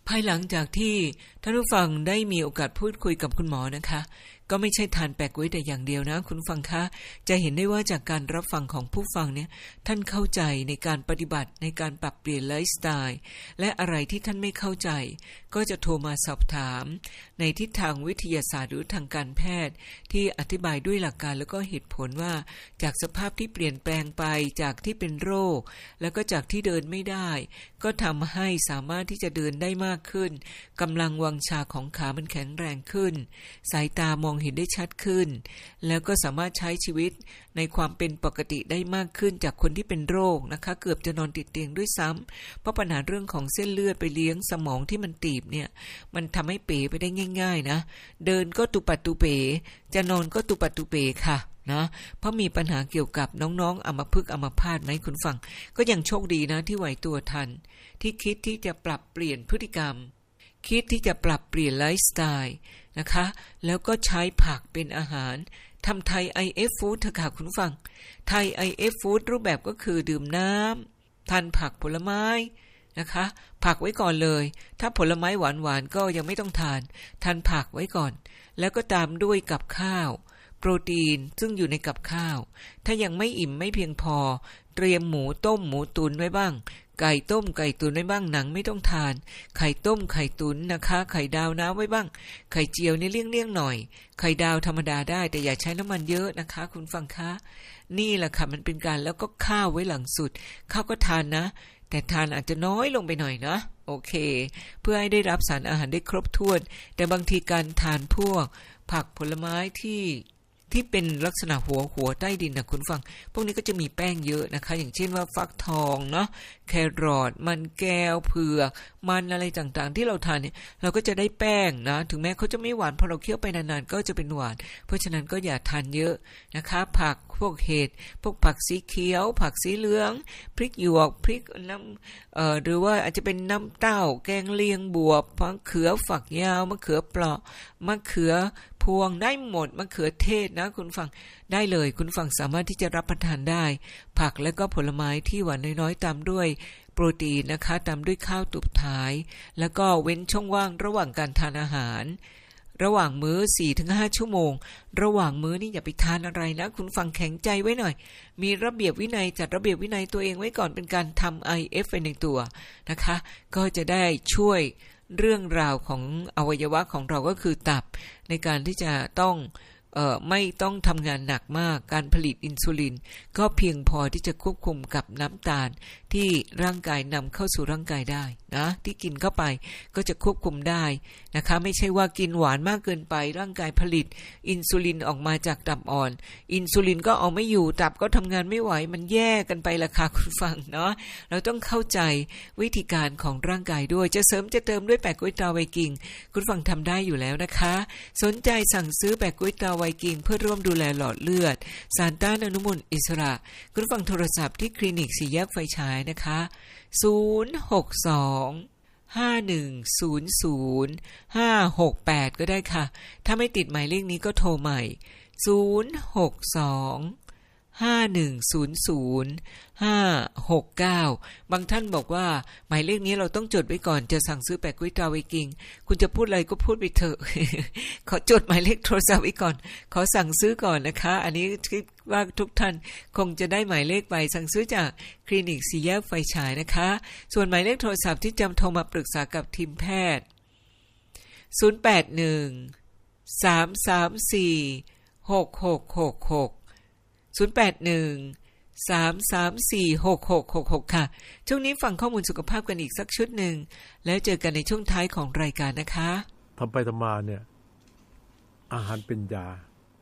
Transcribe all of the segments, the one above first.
ภายหลังจากที่ท่านผู้ฟังได้มีโอกาสพูดคุยกับคุณหมอนะคะก็ไม่ใช่ทานแปะก๊วยแต่อย่างเดียวนะคุณฟังคะจะเห็นได้ว่าจากการรับฟังของผู้ฟังเนี่ยท่านเข้าใจในการปฏิบัติในการปรับเปลี่ยนไลฟ์สไตล์และอะไรที่ท่านไม่เข้าใจก็จะโทรมาสอบถามในทิศทางวิทยาศาสตร์หรือทางการแพทย์ที่อธิบายด้วยหลักการแล้วก็เหตุผลว่าจากสภาพที่เปลี่ยนแปลงไปจากที่เป็นโรคแล้วก็จากที่เดินไม่ได้ก็ทำให้สามารถที่จะเดินได้มากขึ้นกำลังวังชาของขามันแข็งแรงขึ้นสายตามองเห็นได้ชัดขึ้นแล้วก็สามารถใช้ชีวิตในความเป็นปกติได้มากขึ้นจากคนที่เป็นโรคนะคะเกือบจะนอนติดเตียงด้วยซ้ำเพราะปัญหาเรื่องของเส้นเลือดไปเลี้ยงสมองที่มันตีบเนี่ยมันทำให้เป๋ไปได้ง่ายๆนะเดินก็ตุปัดตุเป๋จะนอนก็ตุปัดตุเป๋ค่ะนะเพราะมีปัญหาเกี่ยวกับน้องๆอัมพฤกษ์อัมพาตไหมคุณฟังก็ยังโชคดีนะที่ไหวตัวทันที่คิดที่จะปรับเปลี่ยนพฤติกรรมคิดที่จะปรับเปลี่ยนไลฟ์สไตล์นะคะแล้วก็ใช้ผักเป็นอาหารทำไทย IF Food เถอะค่ะคุณฟังไทย IF Food รูปแบบก็คือดื่มน้ำทานผักผลไม้นะคะผักไว้ก่อนเลยถ้าผลไม้หวานๆก็ยังไม่ต้องทานผักไว้ก่อนแล้วก็ตามด้วยกับข้าวโปรตีนซึ่งอยู่ในกับข้าวถ้ายังไม่อิ่มไม่เพียงพอเตรียมหมูต้มหมูตุ๋นไว้บ้างไก่ต้มไก่ตุ๋นไว้บ้างหนังไม่ต้องทานไข่ต้มไข่ตุ๋นนะคะไข่ดาวน้ำไว้บ้างไข่เจียวนี่เลี่ยงๆหน่อยไข่ดาวธรรมดาได้แต่อย่าใช้น้ำมันเยอะนะคะคุณฟังคะนี่แหละค่ะมันเป็นการแล้วก็ข้าวไว้หลังสุดข้าวก็ทานนะแต่ทานอาจจะน้อยลงไปหน่อยนะโอเคเพื่อให้ได้รับสารอาหารได้ครบถ้วนแต่บางทีการทานพวกผักผลไม้ที่เป็นลักษณะหัวใต้ดินนะคุณฟังพวกนี้ก็จะมีแป้งเยอะนะคะอย่างเช่นว่าฟักทองเนาะแครอทมันแก้วเผือกมันอะไรต่างๆที่เราทานเนี่ยเราก็จะได้แป้งนะถึงแม้เขาจะไม่หวานพอเราเคี้ยวไปนานๆก็จะเป็นหวานเพราะฉะนั้นก็อย่าทานเยอะนะคะผักพวกเห็ดพวกผักสีเขียวผักสีเหลืองพริกหยวกพริกน้ำหรือว่าอาจจะเป็นน้ำเต้าแกงเลียงบวบมะเขือฝักยาวมะเขือเปราะมะเขือพวงได้หมดมะเขือเทศนะคุณฟังได้เลยคุณฟังสามารถที่จะรับประทานได้ผักและก็ผลไม้ที่หวานน้อยๆตามด้วยโปรตีนนะคะตามด้วยข้าวตุบท้ายแล้วก็เว้นช่องว่างระหว่างการทานอาหารระหว่างมื้อ 4-5 ชั่วโมงระหว่างมื้อนี่อย่าไปทานอะไรนะคุณฟังแข็งใจไว้หน่อยมีระเบียบวินัยจัดระเบียบวินัยตัวเองไว้ก่อนเป็นการทำ IF ไปในตัวนะคะก็จะได้ช่วยเรื่องราวของอวัยวะของเราก็คือตับในการที่จะต้องไม่ต้องทำงานหนักมากการผลิตอินซูลินก็เพียงพอที่จะควบคุมกับน้ำตาลที่ร่างกายนำเข้าสู่ร่างกายได้นะที่กินเข้าไปก็จะควบคุมได้นะคะไม่ใช่ว่ากินหวานมากเกินไปร่างกายผลิตอินซูลินออกมาจากตับอ่อนอินซูลินก็เอาไม่อยู่ตับก็ทำงานไม่ไหวมันแย่กันไปละค่ะคุณฟังเนาะเราต้องเข้าใจวิธีการของร่างกายด้วยจะเสริมจะเติมด้วยแปะก๊วยตราไวกิ้งคุณฟังทำได้อยู่แล้วนะคะสนใจสั่งซื้อแปะก๊วยตราไวกิ้งเพื่อร่วมดูแลหลอดเลือดสารต้านอนุมูลอิสระคุณฟังโทรศัพท์ที่คลินิกสี่แยกไฟฉายนะคะ062-5100-568ก็ได้ค่ะถ้าไม่ติดหมายเลขนี้ก็โทรใหม่062-5100-569บางท่านบอกว่าหมายเลขนี้เราต้องจดไว้ก่อนจะสั่งซื้อแปะก๊วยตราไวกิ้งคุณจะพูดอะไรก็พูดไปเถอะ ขอจดหมายเลขโทรศัพท์ไว้ก่อนขอสั่งซื้อก่อนนะคะอันนี้คิดว่าทุกท่านคงจะได้หมายเลขไปสั่งซื้อจากคลินิกสี่แยกไฟฉายนะคะส่วนหมายเลขโทรศัพท์ที่จำโทรมาปรึกษากับทีมแพทย์081-334-6666 081-334-6666ค่ะช่วงนี้ฟังข้อมูลสุขภาพกันอีกสักชุดหนึ่งแล้วเจอกันในช่วงท้ายของรายการนะคะทำไปทำมาเนี่ยอาหารเป็นยา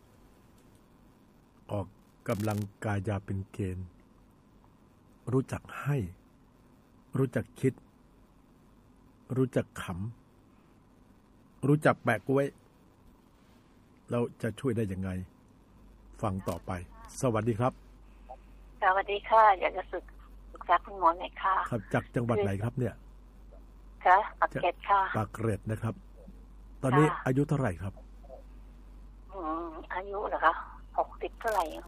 ออกกำลังกายยาเป็นเกณฑ์รู้จักให้รู้จักคิดรู้จักขำรู้จักแปะก๊วยเราจะช่วยได้ยังไงฟังต่อไปสวัสดีครับสวัสดีค่ะอยากจะปรึกษาคุณหมอหน่อยค่ะครับจากจังหวัดไหนครับเนี่ยค่ะปากเกร็ดค่ะปากเกร็ดนะครับตอนนี้อายุเท่าไหร่ครับอายุเหรอคะ60เท่าไหร่